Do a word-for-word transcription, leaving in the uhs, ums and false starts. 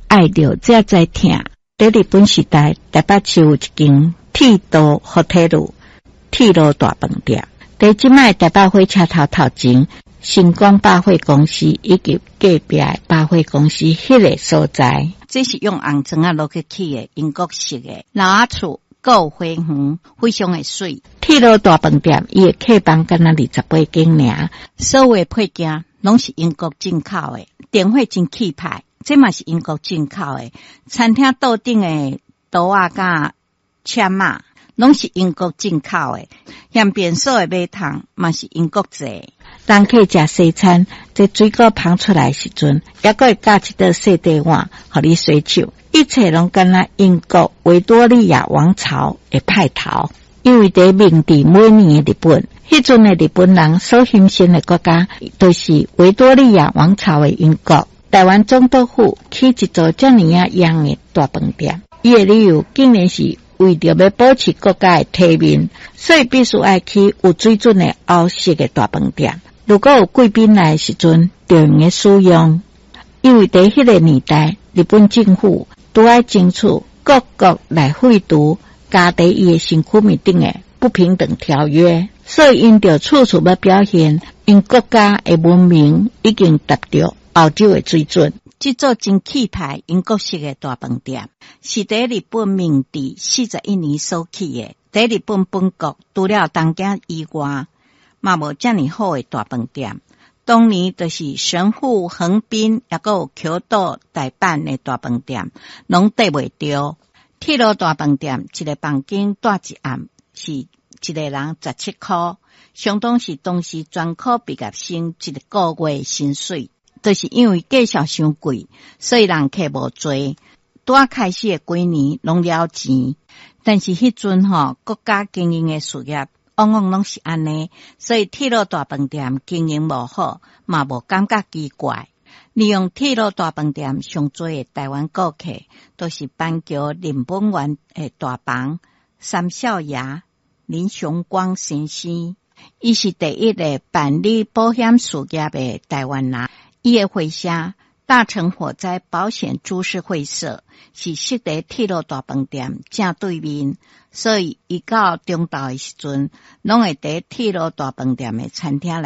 爱着才知疼。在日本时代，台北市有一间铁道福铁路铁路大饭店。在即卖台北火车头头前，星光百货公司以及隔壁的百货公司迄个所在， 这是用红砖啊落去起的英国式的老厝，够花园，非常的水。 铁路大饭店伊的客房敢若二十八间尔， 所有的配件拢是英国进口的，电火真气派，这嘛是英国进口的。餐厅桌顶的桌啊甲签啊，拢是英国进口的。香便所的马桶嘛是英国制。 当客食西餐，这水果捧出来时阵，还佫会加一道细底碗，互你洗手。一切拢敢若英国维多利亚王朝的派头。因为在明治每年的日本，迄阵的日本人所兴盛的国家，都是维多利亚王朝的英国。台湾总督府起一座遮尔啊样的大饭店，伊的理由竟然是为着要保持国家的体面，所以必须爱去有水准的欧式的大饭店。如果有贵宾来的时阵，就用的使用。因为在迄个年代，日本政府都爱争取各国来废除加在伊的身躯面顶的不平等条约，所以因着处处要表现因国家的文明已经达到欧洲的水准。 这座真气派英国式的大饭店，是在日本明治四十一年所起的。在日本本国除了东京以外，嘛无这么好的大饭店。当年就是神户、横滨，也个有京都、大阪的大饭店，拢得袂着。铁路大饭店一个房间住一暗是一个人十七块，相当是当时专科毕业生一个月薪水。就是因为价钱伤贵，所以人客无多。拄啊开始的几年拢了钱，但是迄阵吼国家经营的事业往往拢是安尼，所以铁路大饭店经营无好，嘛无感觉奇怪。利用铁路大饭店上多的台湾顾客，都是板桥林本源的大房三少爷林雄光先生，伊是第一个办理保险事业的台湾人。伊的会社大成火灾保险株式会社是设在铁路大饭店正对面，所以伊到中昼的时阵，拢会在铁路大饭店的餐厅来